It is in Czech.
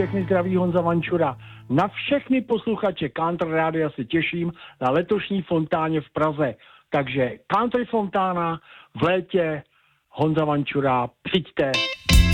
všechny zdraví Honza Vančura. Na všechny posluchače Country Rádia se těším na letošní fontáně v Praze. Takže Country Fontána v létě, Honza Vančura, přijďte.